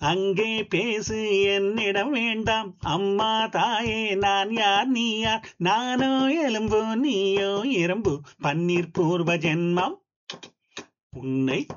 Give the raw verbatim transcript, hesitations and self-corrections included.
அங்கே பேசு என்னிடம் வேண்டாம் அம்மா தாயே நான் யார் நீ யார் நானோ எலும்போ நீயோ எறும்பு பன்னீர் பூர்வ ஜென்மம் உன்னை